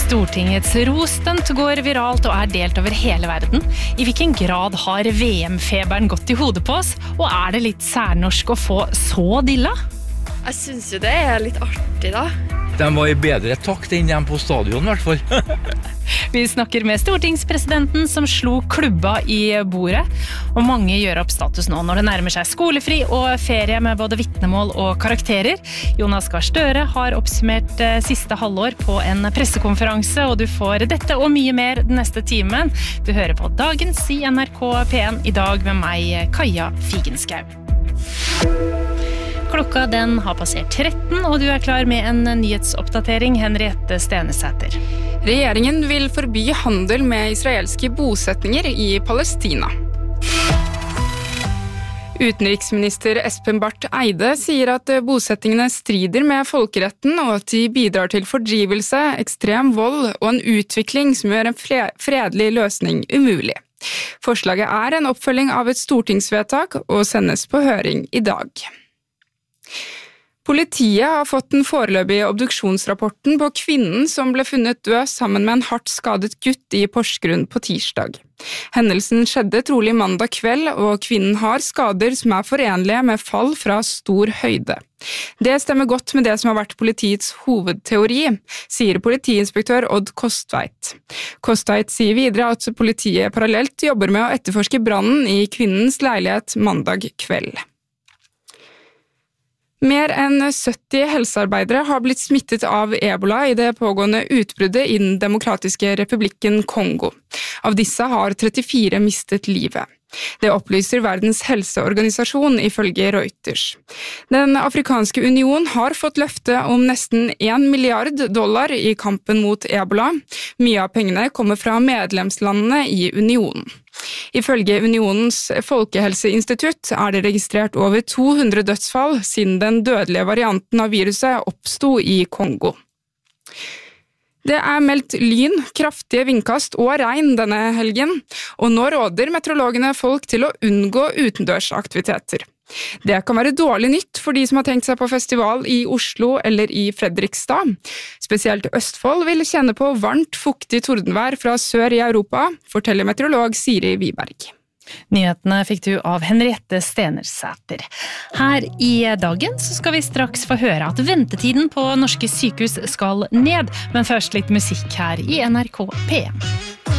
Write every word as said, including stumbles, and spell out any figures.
Stortingets rostunt går viralt og er delt over hele verden. I hvilken grad har V M-feberen gått i hodet på oss, og er det litt særnorsk å få så dilla? Jeg synes jo det er litt artig da. De var i bedre takt enn de på stadion i hvert fall. Vi snakker med stortingspresidenten som slo klubba i bordet, og mange gjør opp status nå når det nærmer seg skolefri og ferie med både vitnemål og karakterer. Jonas Gahr Støre har oppsummert siste halvår på en pressekonferanse, og du får dette og mye mer den neste timen. Du hører på Dagens i N R K P en i dag med meg, Kaja Figenschou. Klokka den har passert tretten, og du er klar med en nyhetsoppdatering, Henriette Stenesæter. Regjeringen vil forby handel med israelske bosetninger i Palestina. Utenriksminister Espen Barth Eide sier at bosettingene strider med folkeretten, og at de bidrar til fordrivelse, ekstrem vold og en utvikling som gjør en fredelig løsning umulig. Forslaget er en oppfølging av et stortingsvedtak og sendes på høring i dag. Politiet har fått den foreløpige obduksjonsrapporten på kvinnen som ble funnet død sammen med en hardt skadet gutt i Porsgrunn på tirsdag. Hendelsen skjedde trolig mandag kveld, og kvinnen har skader som er forenlige med fall fra stor høyde. Det stemmer godt med det som har vært politiets hovedteori, sier politiinspektør Odd Kostveit. Kostveit sier videre at politiet parallelt jobber med å etterforske brannen i kvinnens leilighet mandag kveld. Mer enn sytti helsearbeidere har blitt smittet av ebola i det pågående utbruddet i den demokratiske republikken Kongo. Av disse har trettifire mistet livet. Det opplyser Verdens helseorganisasjon ifølge Reuters. Den afrikanske union har fått løfte om nesten en milliard dollar i kampen mot ebola. Mye av pengene kommer fra medlemslandene i unionen. Ifølge unionens folkehelseinstitutt er det registrert over to hundre dødsfall siden den dødelige varianten av viruset oppstod i Kongo. Det er meldt lyn, kraftige vindkast og regn denne helgen, og nå råder meteorologene folk til å unngå utendørsaktiviteter. Det kan være dårlig nytt for de som har tenkt seg på festival i Oslo eller i Fredrikstad. Spesielt Østfold vil kjenne på varmt, fuktig tordenvær fra sør i Europa, forteller meteorolog Siri Wiberg. Nyhetene fikk du av Henriette Stenesæter. Her i dagen så skal vi straks få høre at ventetiden på norske sykehus skal ned, men først litt musikk her i N R K P en.